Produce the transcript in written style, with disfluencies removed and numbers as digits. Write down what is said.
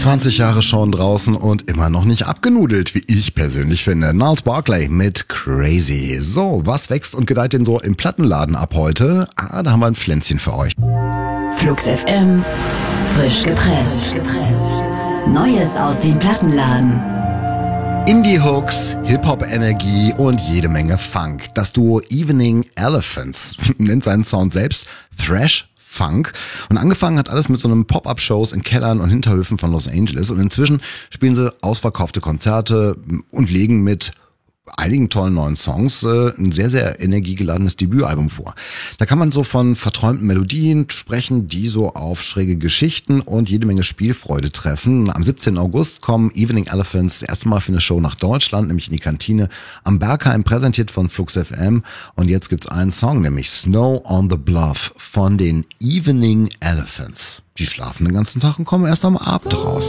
20 Jahre schon draußen und immer noch nicht abgenudelt, wie ich persönlich finde. Gnarls Barkley mit Crazy. So, was wächst und gedeiht denn so im Plattenladen ab heute? Da haben wir ein Pflänzchen für euch. Flux FM, frisch gepresst. Neues aus dem Plattenladen. Indie-Hooks, Hip-Hop-Energie und jede Menge Funk. Das Duo Evening Elephants nennt seinen Sound selbst Thrash Funk. Und angefangen hat alles mit so einem Pop-Up-Shows in Kellern und Hinterhöfen von Los Angeles. Und inzwischen spielen sie ausverkaufte Konzerte und legen mit einigen tollen neuen Songs ein sehr, sehr energiegeladenes Debütalbum vor. Da kann man so von verträumten Melodien sprechen, die so auf schräge Geschichten und jede Menge Spielfreude treffen. Am 17. August kommen Evening Elephants das erste Mal für eine Show nach Deutschland, nämlich in die Kantine am Berghain, präsentiert von Flux FM. Und jetzt gibt's einen Song, nämlich Snow on the Bluff von den Evening Elephants. Die schlafen den ganzen Tag und kommen erst am Abend raus.